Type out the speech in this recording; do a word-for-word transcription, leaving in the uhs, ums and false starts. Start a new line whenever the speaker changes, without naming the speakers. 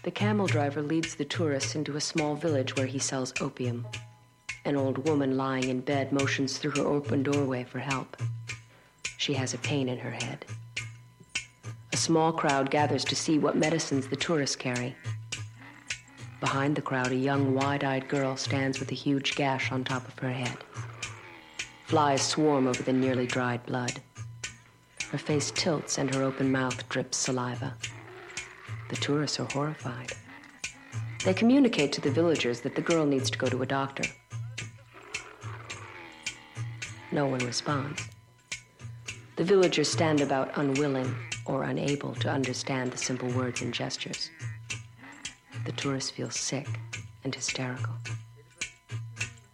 The camel driver leads the tourists into a small village where he sells opium. An old woman lying in bed motions through her open doorway for help. She has a pain in her head. A small crowd gathers to see what medicines the tourists carry. Behind the crowd, a young, wide-eyed girl stands with a huge gash on top of her head. Flies swarm over the nearly dried blood. Her face tilts and her open mouth drips saliva. The tourists are horrified. They communicate to the villagers that the girl needs to go to a doctor. No one responds. The villagers stand about unwilling or unable to understand the simple words and gestures. The tourists feel sick and hysterical.